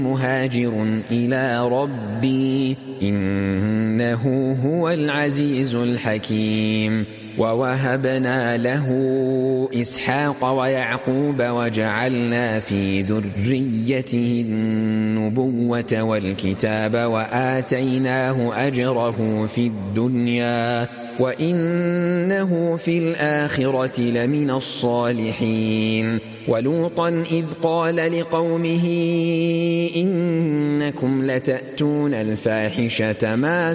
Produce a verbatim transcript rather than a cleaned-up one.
مهاجر إلى ربي إنه هو العزيز الحكيم. ووهبنا له إسحاق ويعقوب وجعلنا في ذريته النبوة والكتاب وآتيناه أجره في الدنيا وإنه في الآخرة لمن الصالحين. ولوطا إذ قال لقومه إنكم لتأتون الفاحشة ما